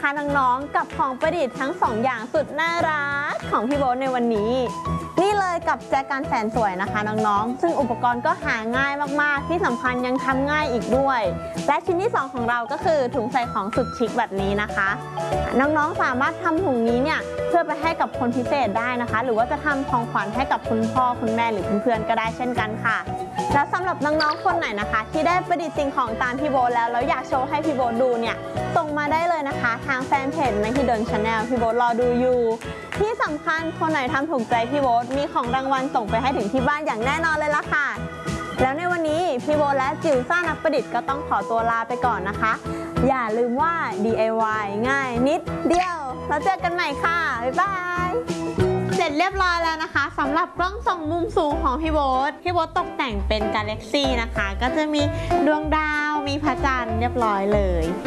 คะน้องๆกับของประดิษฐ์ทั้ง2อย่างสุดน่ารักของพี่โบ๊ทในวันนี้นี่เลยกับแจกันแสนสวยนะคะน้องๆซึ่งอุปกรณ์ก็หาง่ายมากๆที่สำคัญยังทำง่ายอีกด้วยและชิ้นที่2ของเราก็คือถุงใส่ของสุดชิคแบบนี้นะคะน้องๆสามารถทำถุงนี้เนี่ยเพื่อไปให้กับคนพิเศษได้นะคะหรือว่าจะทำของขวัญให้กับคุณพ่อคุณแม่หรือเพื่อนๆก็ได้เช่นกันค่ะแล้วสำหรับน้องๆคนไหนนะคะที่ได้ประดิษฐ์สิ่งของตามพี่โบ๊ทแล้วอยากโชว์ให้พี่โบ๊ทดูเนี่ยส่งมาได้เลยนะคะทางแฟนเพจMehidol Channel พี่โบ๊ทรอดูอยู่ที่สำคัญคนไหนทำถูกใจพี่โบ๊ทมีของรางวัลส่งไปให้ถึงที่บ้านอย่างแน่นอนเลยล่ะค่ะแล้วในวันนี้พี่โบ๊ทและจิ๋วซ่านักประดิษฐ์ก็ต้องขอตัวลาไปก่อนนะคะอย่าลืมว่า DIY ง่ายนิดเดียวแล้วเจอกันใหม่ค่ะบ๊ายบายเสร็จเรียบร้อยแล้วนะคะสำหรับกล้องส่องมุมสูงของพี่โบ๊ทตกแต่งเป็นกาแล็กซี่นะคะก็จะมีดวงดาวมีพระจันทร์เรียบร้อยเลย